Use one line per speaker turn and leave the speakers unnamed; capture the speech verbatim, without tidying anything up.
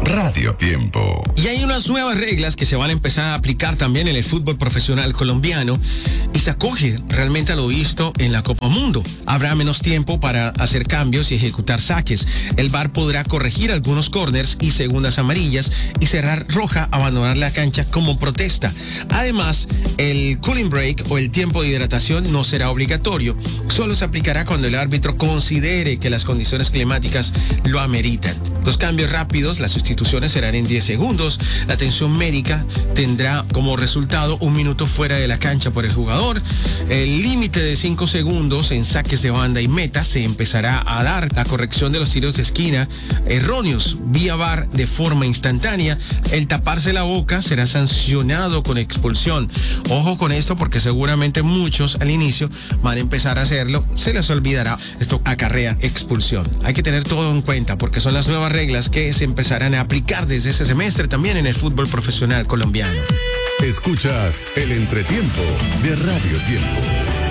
Radio Tiempo.
Y hay unas nuevas reglas que se van a empezar a aplicar también en el fútbol profesional colombiano y se acoge realmente a lo visto en la Copa Mundo. Habrá menos tiempo para hacer cambios y ejecutar saques. El V A R podrá corregir algunos corners y segundas amarillas y cerrar roja, abandonar la cancha como protesta. Además, el cooling break o el tiempo de hidratación no será obligatorio. Solo se aplicará cuando el árbitro considere que las condiciones climáticas lo ameritan. Los cambios rápidos, las sustituciones serán en diez segundos. La atención médica tendrá como resultado un minuto fuera de la cancha por el jugador. El límite de cinco segundos en saques de banda y meta se empezará a dar. La corrección de los tiros de esquina erróneos vía V A R de forma instantánea. El taparse la boca será sancionado con expulsión. Ojo con esto porque seguramente muchos al inicio van a empezar a hacerlo. Se les olvidará. Esto acarrea expulsión. Hay que tener todo en cuenta porque son las nuevas reglas que se empezarán a aplicar desde ese semestre también en el fútbol profesional colombiano.
Escuchas el entretiempo de Radio Tiempo.